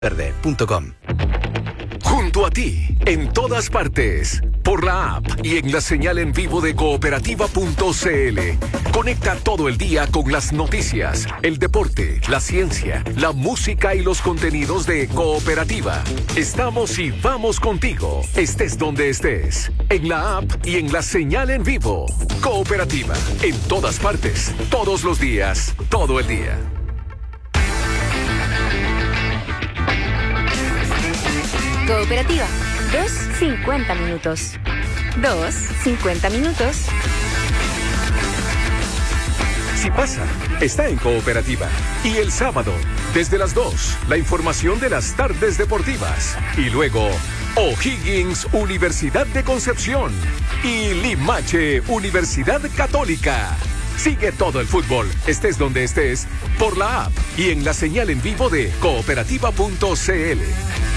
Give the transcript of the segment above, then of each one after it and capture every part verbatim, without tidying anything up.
verde punto com. Junto a ti, en todas partes, por la app y en la señal en vivo de cooperativa punto c l. Conecta todo el día con las noticias, el deporte, la ciencia, la música y los contenidos de Cooperativa. Estamos y vamos contigo, estés donde estés, en la app y en la señal en vivo. Cooperativa, en todas partes, todos los días, todo el día. Cooperativa, dos cincuenta minutos. dos cincuenta minutos. Si pasa, está en Cooperativa. Y el sábado, desde las dos, la información de las tardes deportivas. Y luego, O'Higgins, Universidad de Concepción. Y Limache, Universidad Católica. Sigue todo el fútbol, estés donde estés, por la app y en la señal en vivo de cooperativa punto c l.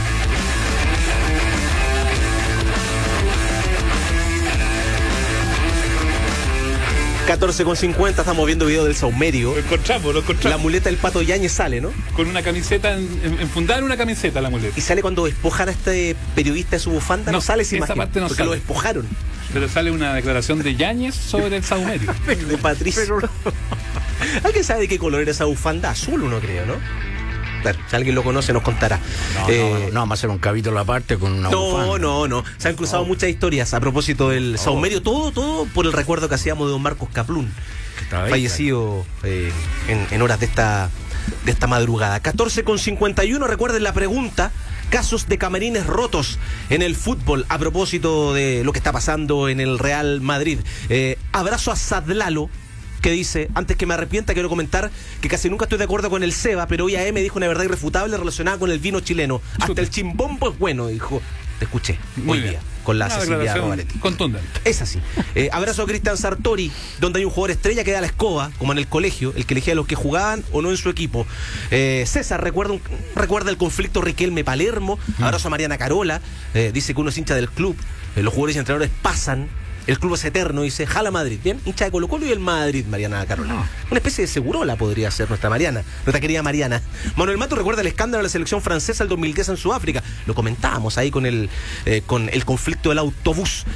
catorce con cincuenta, estamos viendo video del Saumerio. Lo encontramos, lo encontramos. La muleta del Pato Yáñez sale, ¿no? Con una camiseta, en, enfundada en una camiseta la muleta. Y sale cuando despojan a este periodista de su bufanda, no, no sale esa imagen, parte no porque sale. Lo despojaron. Pero sale una declaración de Yáñez sobre el Saumerio. De Patricio. Pero... ¿Alguien sabe de qué color era esa bufanda? Azul, uno creo, ¿no? Claro, si alguien lo conoce nos contará. No, eh, no, no, vamos a hacer un capítulo aparte con una No, bufanda. no, no. Se han cruzado oh. muchas historias a propósito del oh. Saumerio. Todo, todo por el recuerdo que hacíamos de don Marcos Kaplún, fallecido eh, en, en horas de esta, de esta madrugada. catorce con cincuenta y uno, recuerden la pregunta. Casos de camarines rotos en el fútbol a propósito de lo que está pasando en el Real Madrid. Eh, abrazo a Sadlalo, que dice: antes que me arrepienta, quiero comentar que casi nunca estoy de acuerdo con el Seba, pero hoy A M dijo una verdad irrefutable relacionada con el vino chileno. Hasta el chimbombo es bueno, dijo. Te escuché Muy hoy bien. día con la Una Cecilia Rovaretti. Contundente. Es así. Eh, abrazo a Cristian Sartori, donde hay un jugador estrella que da la escoba, como en el colegio, el que elegía a los que jugaban o no en su equipo. Eh, César recuerda, un, recuerda el conflicto Riquelme-Palermo. Abrazo a Mariana Carola, eh, dice que uno es hincha del club. Eh, los jugadores y entrenadores pasan. El club es eterno, dice Jala Madrid. Bien, hincha de Colo Colo y el Madrid, Mariana Carola. No. Una especie de segurola podría ser nuestra Mariana, nuestra querida Mariana. Manuel Mato recuerda el escándalo de la selección francesa el dos mil diez en Sudáfrica. Lo comentábamos ahí con el, eh, con el conflicto del autobús.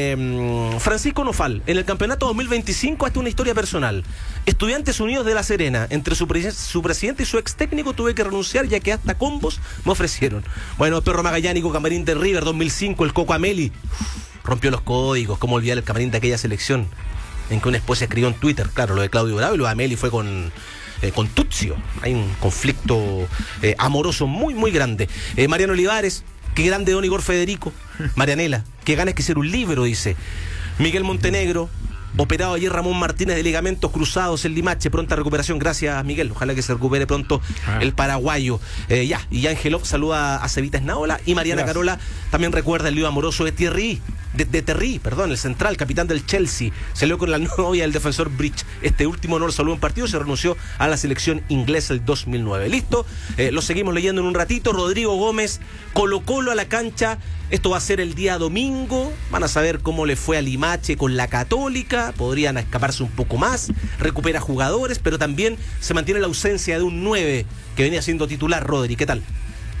Eh, Francisco Nofal, en el campeonato dos mil veinticinco, hasta una historia personal. Estudiantes Unidos de La Serena, entre su, pre- su presidente y su ex técnico tuve que renunciar ya que hasta combos me ofrecieron. Bueno, el Perro Magallánico, Camarín de River dos mil cinco, el Coco Ameli. Rompió los códigos, cómo olvidar el camarín de aquella selección en que una esposa escribió en Twitter, claro, lo de Claudio Bravo, y lo de Ameli fue con, eh, con Tuzio. Hay un conflicto eh, amoroso muy, muy grande. Eh, Mariano Olivares, qué grande don Igor Federico. Marianela, qué ganas que ser un libro, dice. Miguel Montenegro, operado ayer Ramón Martínez de ligamentos cruzados en Limache, pronta recuperación, gracias Miguel, ojalá que se recupere pronto ah. el paraguayo. Eh, ya, y Angelov saluda a Cevita Esnaola, y Mariana gracias. Carola también recuerda el lío amoroso de Thierry, de, de Terry, perdón, el central, capitán del Chelsea, se lió con la novia del defensor Bridge. Este último no lo saludó en partido, se renunció a la selección inglesa el dos mil nueve. Listo, eh, lo seguimos leyendo en un ratito. Rodrigo Gómez, Colo Colo a la cancha. Esto va a ser el día domingo. Van a saber cómo le fue a Limache con la Católica. Podrían escaparse un poco más. Recupera jugadores, pero también se mantiene la ausencia de un nueve que venía siendo titular. Rodri, ¿qué tal?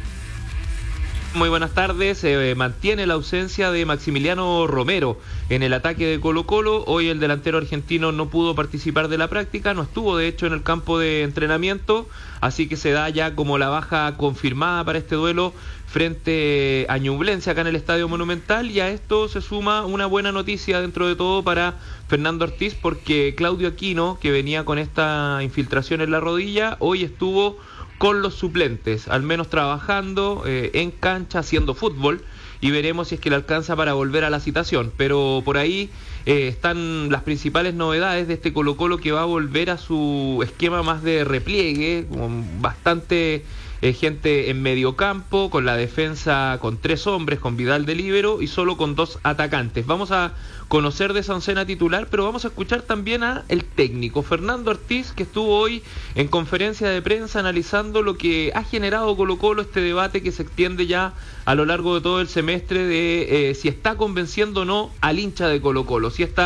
Muy buenas tardes. Se eh, mantiene la ausencia de Maximiliano Romero en el ataque de Colo Colo. Hoy el delantero argentino no pudo participar de la práctica, no estuvo de hecho en el campo de entrenamiento, así que se da ya como la baja confirmada para este duelo frente a Ñublense acá en el Estadio Monumental. Y a esto se suma una buena noticia dentro de todo para Fernando Ortiz, porque Claudio Aquino, que venía con esta infiltración en la rodilla, hoy estuvo con los suplentes, al menos trabajando eh, en cancha, haciendo fútbol, y veremos si es que le alcanza para volver a la citación. Pero por ahí eh, están las principales novedades de este Colo Colo, que va a volver a su esquema más de repliegue, con bastante eh, gente en medio campo, con la defensa con tres hombres, con Vidal de líbero y solo con dos atacantes. Vamos a conocer de esa oncena titular, pero vamos a escuchar también a el técnico Fernando Ortiz, que estuvo hoy en conferencia de prensa analizando lo que ha generado Colo Colo, este debate que se extiende ya a lo largo de todo el semestre de eh, si está convenciendo o no al hincha de Colo Colo, si esta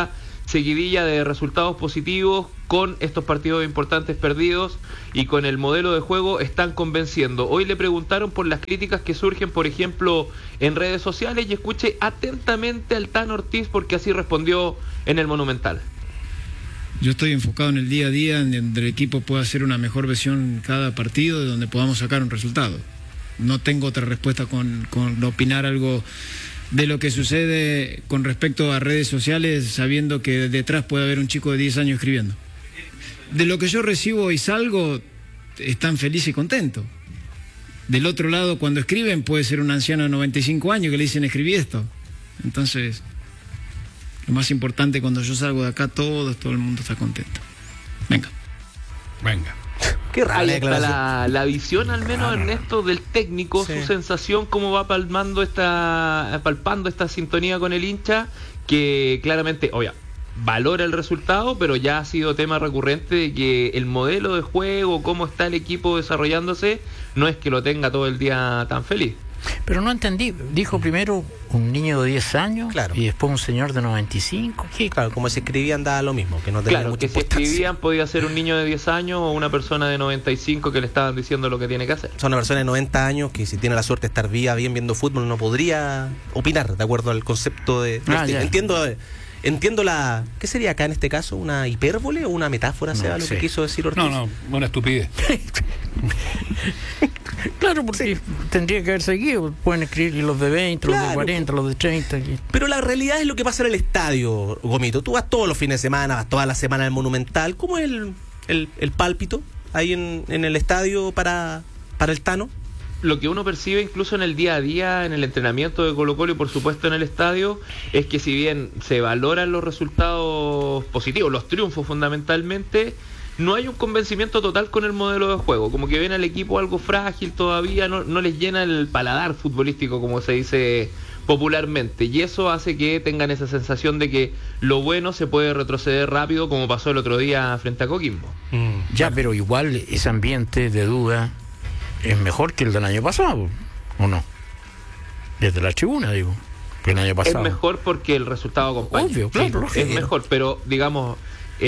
seguidilla de resultados positivos con estos partidos importantes perdidos y con el modelo de juego están convenciendo. Hoy le preguntaron por las críticas que surgen, por ejemplo, en redes sociales, y escuche atentamente al Tano Ortiz porque así respondió en el Monumental. Yo estoy enfocado en el día a día, en donde el equipo pueda hacer una mejor versión cada partido, de donde podamos sacar un resultado. No tengo otra respuesta con, con opinar algo de lo que sucede con respecto a redes sociales, sabiendo que detrás puede haber un chico de diez años escribiendo. De lo que yo recibo y salgo, están felices y contentos. Del otro lado, cuando escriben, puede ser un anciano de noventa y cinco años que le dicen escribí esto. Entonces, lo más importante, cuando yo salgo de acá, todo, todo el mundo está contento. Venga. Venga. Qué rara Ahí la está declaración. la, la visión, al menos, Ernesto, del técnico, Sí. su sensación, cómo va palmando esta, palpando esta sintonía con el hincha, que claramente, obvia, valora el resultado, pero ya ha sido tema recurrente de que el modelo de juego, cómo está el equipo desarrollándose, no es que lo tenga todo el día tan feliz. Pero no entendí. Dijo primero un niño de diez años, Claro. y después un señor de noventa y cinco. ¿Qué? Claro, como se escribían daba lo mismo, que no tenía Claro, mucha que si importancia. escribían podía ser un niño de diez años o una persona de noventa y cinco que le estaban diciendo lo que tiene que hacer. Son una persona de noventa años que, si tiene la suerte de estar viva, bien viendo fútbol, no podría opinar de acuerdo al concepto de... de Ah, este- ya. entiendo entiendo la... ¿Qué sería acá en este caso? ¿Una hipérbole o una metáfora, No sea lo sé. que quiso decir Ortiz? No, no, una estupidez. Claro, porque tendría que haber seguido. Pueden escribir los de veinte, los Claro. de cuarenta, los de treinta. y- Pero la realidad es lo que pasa en el estadio, Gomito. Tú vas todos los fines de semana, vas toda la semana al Monumental. ¿Cómo es el, el, el pálpito ahí en, en el estadio para, para el Tano? Lo que uno percibe incluso en el día a día, en el entrenamiento de Colo-Colo y por supuesto en el estadio, es que si bien se valoran los resultados positivos, los triunfos fundamentalmente, no hay un convencimiento total con el modelo de juego. Como que ven al equipo algo frágil todavía, no, no les llena el paladar futbolístico, como se dice popularmente, y eso hace que tengan esa sensación de que lo bueno se puede retroceder rápido, como pasó el otro día frente a Coquimbo. Ya, pero igual ese ambiente de duda es mejor que el del año pasado, ¿o no? Desde la tribuna, digo. Que el año pasado. Es mejor porque el resultado acompaña. Obvio, claro, Sí, lógico. es mejor, pero digamos,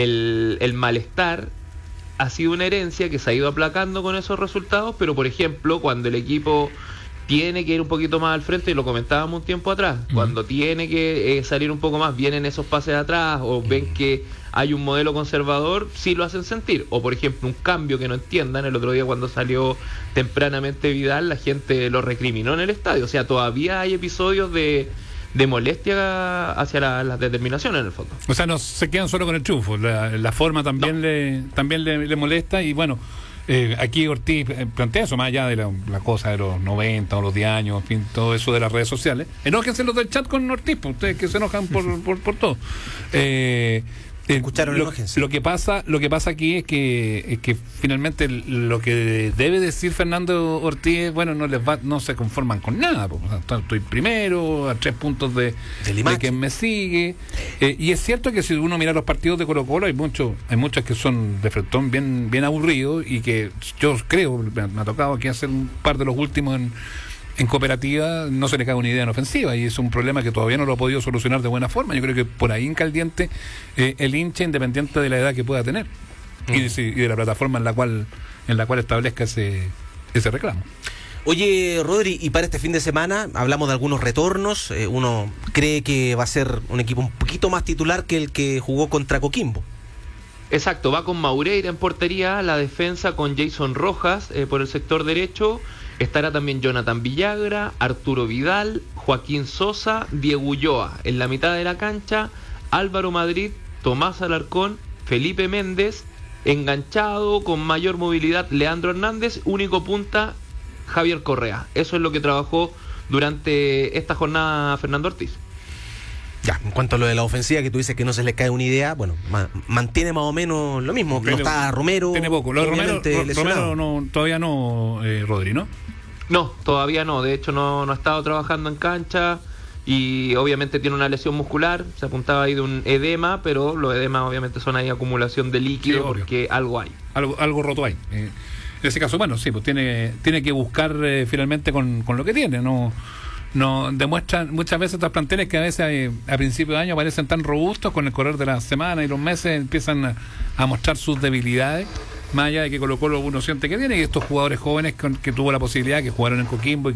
el, el malestar ha sido una herencia que se ha ido aplacando con esos resultados, pero por ejemplo, cuando el equipo tiene que ir un poquito más al frente, y lo comentábamos un tiempo atrás, uh-huh. cuando tiene que eh, salir un poco más, vienen esos pases atrás, o uh-huh. ven que hay un modelo conservador, sí lo hacen sentir. O por ejemplo, un cambio que no entiendan, el otro día cuando salió tempranamente Vidal, la gente lo recriminó en el estadio. O sea, todavía hay episodios de, de molestia hacia la, las determinaciones en el fondo. O sea, no se quedan solo con el triunfo, la, la forma también no. le también le, le molesta, y bueno, eh, aquí Ortiz plantea eso, más allá de la, la cosa de los noventa o los diez años, en fin, todo eso de las redes sociales. Enójense los del chat con Ortiz, pues, ustedes que se enojan por, por, por todo. Eh, Escucharon lo, lo que pasa lo que pasa aquí es que es que finalmente lo que debe decir Fernando Ortiz, bueno, no les va, no se conforman con nada, pues, estoy primero a tres puntos de, de quien me sigue, eh, y es cierto que si uno mira los partidos de Colo-Colo hay muchos hay muchos que son de frontón bien bien aburridos, y que yo creo, me, me ha tocado aquí hacer un par de los últimos en En cooperativa, no se le cae una idea en ofensiva, y es un problema que todavía no lo ha podido solucionar de buena forma. Yo creo que por ahí en caliente eh, el hincha, independiente de la edad que pueda tener, mm. y, de, y de la plataforma en la cual en la cual establezca ese ese reclamo. Oye, Rodri, y para este fin de semana hablamos de algunos retornos. Eh, uno cree que va a ser un equipo un poquito más titular que el que jugó contra Coquimbo. Exacto, va con Maureira en portería, la defensa con Jason Rojas eh, por el sector derecho. Estará también Jonathan Villagra, Arturo Vidal, Joaquín Sosa, Diego Ulloa. En la mitad de la cancha, Álvaro Madrid, Tomás Alarcón, Felipe Méndez, enganchado con mayor movilidad Leandro Hernández, único punta Javier Correa. Eso es lo que trabajó durante esta jornada Fernando Ortiz. Ya, en cuanto a lo de la ofensiva, que tú dices que no se le cae una idea, bueno, ma- mantiene más o menos lo mismo. No está Romero. Tiene poco. Lo de Romero, Ro- Romero no, todavía no, eh, Rodri, ¿no? No, todavía no. De hecho, no, no ha estado trabajando en cancha, y obviamente tiene una lesión muscular. Se apuntaba ahí de un edema, pero los edemas obviamente son ahí acumulación de líquido, sí, porque algo hay. Algo, algo roto hay. Eh, en ese caso, bueno, sí, pues tiene, tiene que buscar eh, finalmente con, con lo que tiene, ¿no? no demuestran muchas veces estos planteles que a veces eh, a principio de año parecen tan robustos, con el correr de las semanas y los meses empiezan a, a mostrar sus debilidades, más allá de que Colo Colo uno siente que tiene, y estos jugadores jóvenes con, que tuvo la posibilidad, que jugaron en Coquimbo y